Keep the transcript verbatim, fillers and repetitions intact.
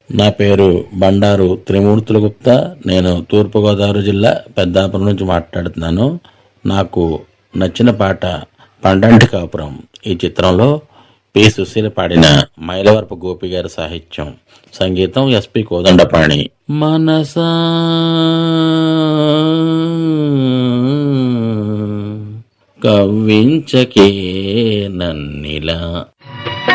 నా పేరు బండారు త్రిమూర్తుల గుప్తా. నేను తూర్పుగోదావరి జిల్లా పెద్దాపురం నుంచి మాట్లాడుతున్నాను. నాకు నచ్చిన పాట పండంటి కాపురం. ఈ చిత్రంలో పి సుశీల పాడిన మైలవరపు గోపి గారి సాహిత్యం, సంగీతం ఎస్పి కోదండపాణి. మనసా కవ్వించకే నన్నిలా